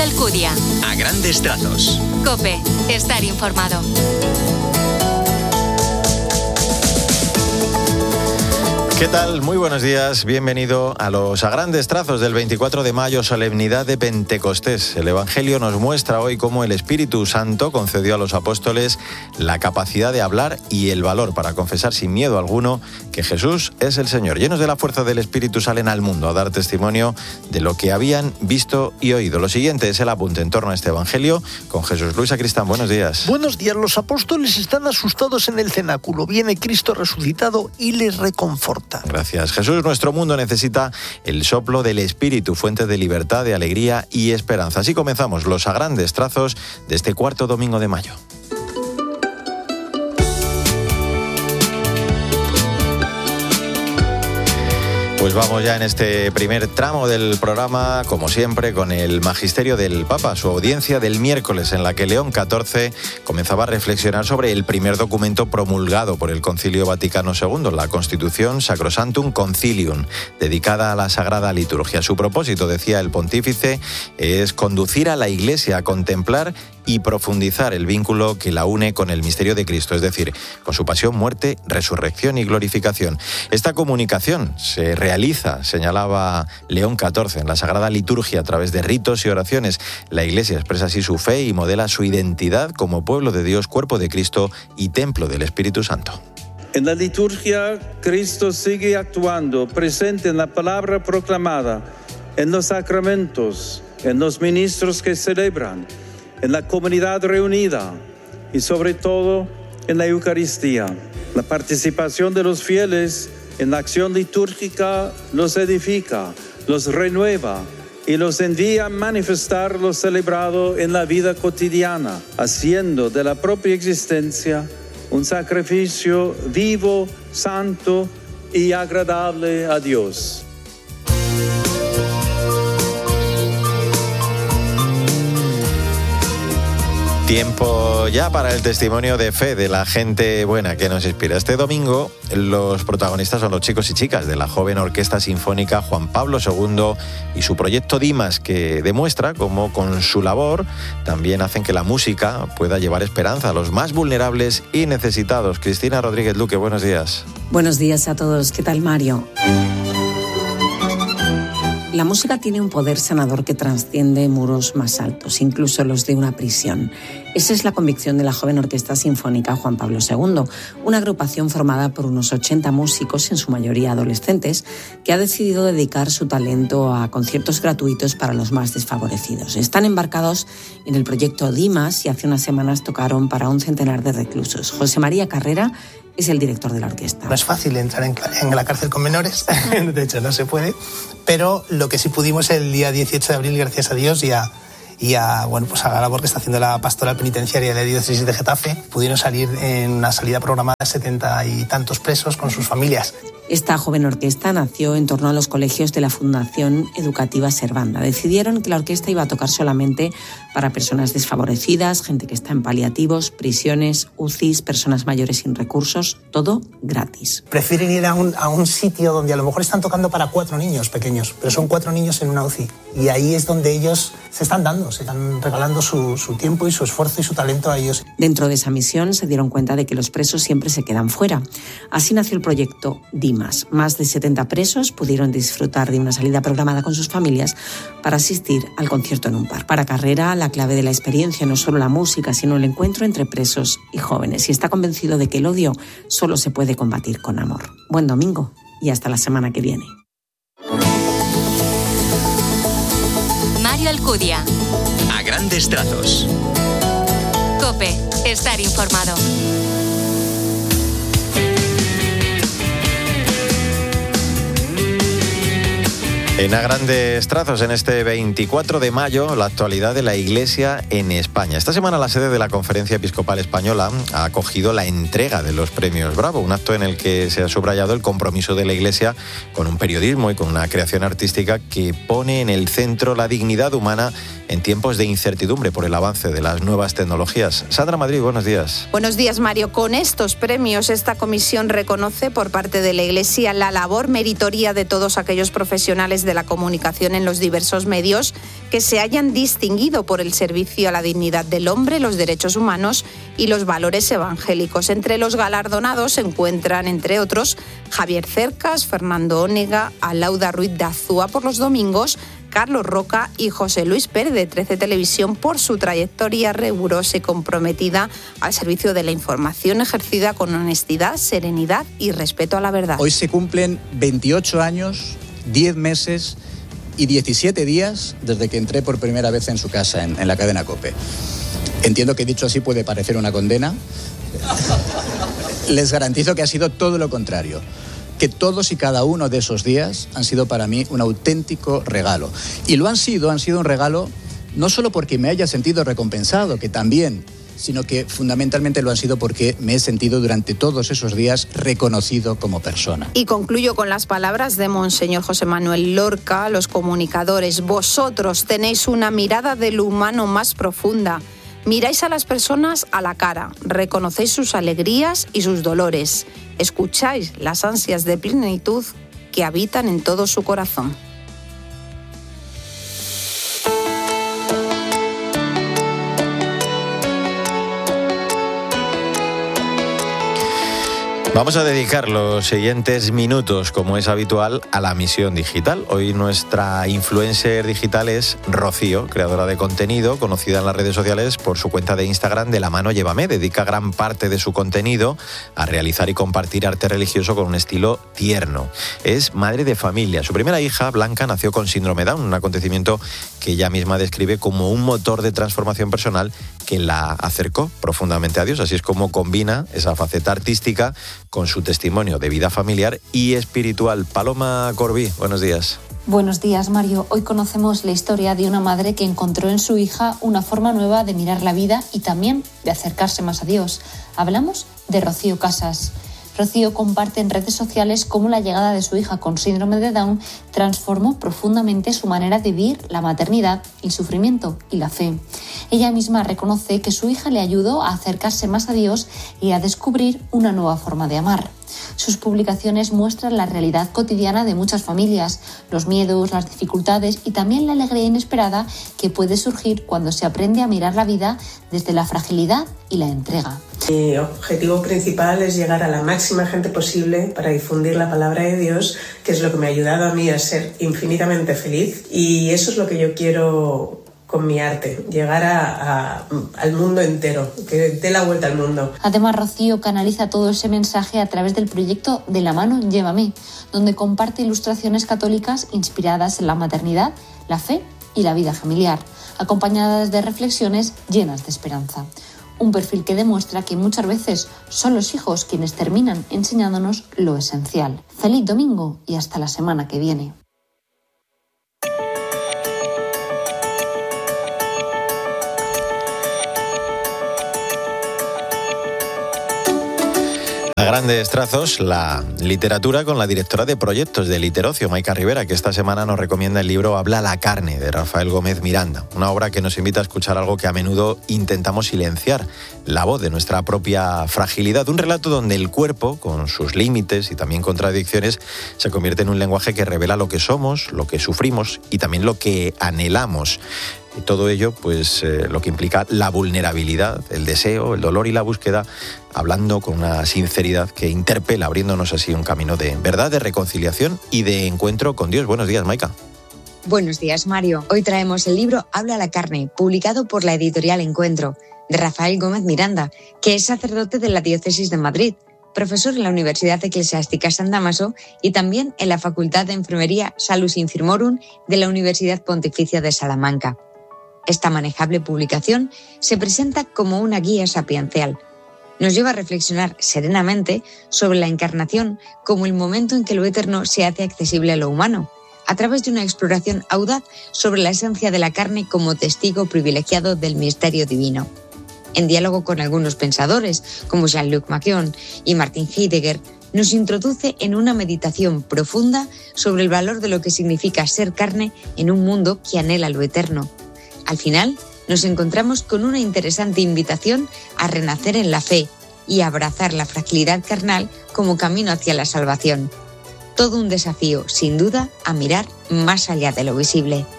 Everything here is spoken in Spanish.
Alcudia. A grandes trazos. COPE. Estar informado. ¿Qué tal? Muy buenos días. Bienvenido a los A Grandes Trazos del 24 de mayo, solemnidad de Pentecostés. El Evangelio nos muestra hoy cómo el Espíritu Santo concedió a los apóstoles la capacidad de hablar y el valor para confesar sin miedo alguno que Jesús es el Señor. Llenos de la fuerza del Espíritu salen al mundo a dar testimonio de lo que habían visto y oído. Lo siguiente es el apunte en torno a este Evangelio con Jesús Luis Sacristán. Buenos días. Buenos días. Los apóstoles están asustados en el cenáculo. Viene Cristo resucitado y les reconforta. Gracias, Jesús. Nuestro mundo necesita el soplo del Espíritu, fuente de libertad, de alegría y esperanza. Así comenzamos los A Grandes Trazos de este cuarto domingo de mayo. Pues vamos ya en este primer tramo del programa, como siempre, con el magisterio del Papa, su audiencia del miércoles, en la que León XIV comenzaba a reflexionar sobre el primer documento promulgado por el Concilio Vaticano II, la Constitución Sacrosanctum Concilium, dedicada a la Sagrada Liturgia. Su propósito, decía el pontífice, es conducir a la Iglesia a contemplar y profundizar el vínculo que la une con el misterio de Cristo, es decir, con su pasión, muerte, resurrección y glorificación. Esta comunicación se realiza, señalaba León XIV, en la Sagrada Liturgia a través de ritos y oraciones. La Iglesia expresa así su fe y modela su identidad como pueblo de Dios, cuerpo de Cristo y templo del Espíritu Santo. En la liturgia, Cristo sigue actuando, presente en la palabra proclamada, en los sacramentos, en los ministros que celebran, en la comunidad reunida y sobre todo en la Eucaristía. La participación de los fieles en la acción litúrgica los edifica, los renueva y los envía a manifestar lo celebrado en la vida cotidiana, haciendo de la propia existencia un sacrificio vivo, santo y agradable a Dios. Tiempo ya para el testimonio de fe de la gente buena que nos inspira. Este domingo los protagonistas son los chicos y chicas de la joven Orquesta Sinfónica Juan Pablo II y su proyecto Dimas, que demuestra cómo con su labor también hacen que la música pueda llevar esperanza a los más vulnerables y necesitados. Cristina Rodríguez Luque, buenos días. Buenos días a todos. ¿Qué tal, Mario? La música tiene un poder sanador que trasciende muros más altos, incluso los de una prisión. Esa es la convicción de la joven Orquesta Sinfónica Juan Pablo II, una agrupación formada por unos 80 músicos, en su mayoría adolescentes, que ha decidido dedicar su talento a conciertos gratuitos para los más desfavorecidos. Están embarcados en el proyecto Dimas y hace unas semanas tocaron para un centenar de reclusos. José María Carrera es el director de la orquesta. No es fácil entrar en la cárcel con menores, de hecho no se puede, pero lo que sí pudimos el día 18 de abril, gracias a Dios, y a la labor que está haciendo la pastoral penitenciaria de la diócesis de Getafe, pudieron salir en una salida programada de 70 y tantos presos con sus familias. Esta joven orquesta nació en torno a los colegios de la Fundación Educativa Servanda. Decidieron que la orquesta iba a tocar solamente para personas desfavorecidas, gente que está en paliativos, prisiones, UCIs, personas mayores sin recursos, todo gratis. Prefieren ir a un sitio donde a lo mejor están tocando para 4 niños pequeños, pero son 4 niños en una UCI. Y ahí es donde ellos se están regalando su tiempo y su esfuerzo y su talento a ellos. Dentro de esa misión se dieron cuenta de que los presos siempre se quedan fuera. Así nació el proyecto Dimas. Más de 70 presos pudieron disfrutar de una salida programada con sus familias para asistir al concierto en un parque. Para Carrera, la clave de la experiencia no es solo la música, sino el encuentro entre presos y jóvenes. Y está convencido de que el odio solo se puede combatir con amor. Buen domingo y hasta la semana que viene. Mario Alcudia. A grandes trazos. COPE. Estar informado. En A Grandes Trazos, en este 24 de mayo, la actualidad de la Iglesia en España. Esta semana la sede de la Conferencia Episcopal Española ha acogido la entrega de los premios Bravo, un acto en el que se ha subrayado el compromiso de la Iglesia con un periodismo y con una creación artística que pone en el centro la dignidad humana en tiempos de incertidumbre por el avance de las nuevas tecnologías. Sandra Madrid, buenos días. Buenos días, Mario. Con estos premios, esta comisión reconoce por parte de la Iglesia la labor meritoria de todos aquellos profesionales de la comunicación en los diversos medios que se hayan distinguido por el servicio a la dignidad del hombre, los derechos humanos y los valores evangélicos. Entre los galardonados se encuentran, entre otros, Javier Cercas, Fernando Onega, Alauda Ruiz de Azúa por Los Domingos, Carlos Roca y José Luis Pérez de 13 Televisión por su trayectoria rigurosa y comprometida al servicio de la información ejercida con honestidad, serenidad y respeto a la verdad. Hoy se cumplen 28 años, 10 meses y 17 días desde que entré por primera vez en su casa, en la cadena COPE. Entiendo que dicho así puede parecer una condena. Les garantizo que ha sido todo lo contrario. Que todos y cada uno de esos días han sido para mí un auténtico regalo. Y han sido un regalo no solo porque me haya sentido recompensado, que también, sino que fundamentalmente lo han sido porque me he sentido durante todos esos días reconocido como persona. Y concluyo con las palabras de Monseñor José Manuel Lorca: los comunicadores, vosotros tenéis una mirada del humano más profunda. Miráis a las personas a la cara, reconocéis sus alegrías y sus dolores, escucháis las ansias de plenitud que habitan en todo su corazón. Vamos a dedicar los siguientes minutos, como es habitual, a la misión digital. Hoy nuestra influencer digital es Rocío, creadora de contenido, conocida en las redes sociales por su cuenta de Instagram De la mano llévame. Dedica gran parte de su contenido a realizar y compartir arte religioso con un estilo tierno. Es madre de familia. Su primera hija, Blanca, nació con síndrome Down, un acontecimiento que ella misma describe como un motor de transformación personal que la acercó profundamente a Dios. Así es como combina esa faceta artística con su testimonio de vida familiar y espiritual. Paloma Corbí, buenos días. Buenos días, Mario. Hoy conocemos la historia de una madre que encontró en su hija una forma nueva de mirar la vida y también de acercarse más a Dios. Hablamos de Rocío Casas. Rocío comparte en redes sociales cómo la llegada de su hija con síndrome de Down transformó profundamente su manera de vivir la maternidad, el sufrimiento y la fe. Ella misma reconoce que su hija le ayudó a acercarse más a Dios y a descubrir una nueva forma de amar. Sus publicaciones muestran la realidad cotidiana de muchas familias, los miedos, las dificultades y también la alegría inesperada que puede surgir cuando se aprende a mirar la vida desde la fragilidad y la entrega. Mi objetivo principal es llegar a la máxima gente posible para difundir la palabra de Dios, que es lo que me ha ayudado a mí a ser infinitamente feliz, y eso es lo que yo quiero con mi arte, llegar al mundo entero, que dé la vuelta al mundo. Además, Rocío canaliza todo ese mensaje a través del proyecto De la mano llévame, donde comparte ilustraciones católicas inspiradas en la maternidad, la fe y la vida familiar, acompañadas de reflexiones llenas de esperanza. Un perfil que demuestra que muchas veces son los hijos quienes terminan enseñándonos lo esencial. Feliz domingo y hasta la semana que viene. A grandes trazos, la literatura con la directora de proyectos de Literocio, Maika Rivera, que esta semana nos recomienda el libro Habla la carne, de Rafael Gómez Miranda. Una obra que nos invita a escuchar algo que a menudo intentamos silenciar, la voz de nuestra propia fragilidad. Un relato donde el cuerpo, con sus límites y también contradicciones, se convierte en un lenguaje que revela lo que somos, lo que sufrimos y también lo que anhelamos. Y todo ello, pues lo que implica la vulnerabilidad, el deseo, el dolor y la búsqueda, hablando con una sinceridad que interpela, abriéndonos así un camino de verdad, de reconciliación y de encuentro con Dios. Buenos días, Maika. Buenos días, Mario. Hoy traemos el libro Habla la carne, publicado por la editorial Encuentro, de Rafael Gómez Miranda, que es sacerdote de la Diócesis de Madrid, profesor en la Universidad Eclesiástica San Dámaso y también en la Facultad de Enfermería Salus Infirmorum de la Universidad Pontificia de Salamanca. Esta manejable publicación se presenta como una guía sapiencial. Nos lleva a reflexionar serenamente sobre la encarnación como el momento en que lo eterno se hace accesible a lo humano, a través de una exploración audaz sobre la esencia de la carne como testigo privilegiado del misterio divino. En diálogo con algunos pensadores, como Jean-Luc Macron y Martin Heidegger, nos introduce en una meditación profunda sobre el valor de lo que significa ser carne en un mundo que anhela lo eterno. Al final, nos encontramos con una interesante invitación a renacer en la fe y a abrazar la fragilidad carnal como camino hacia la salvación. Todo un desafío, sin duda, a mirar más allá de lo visible.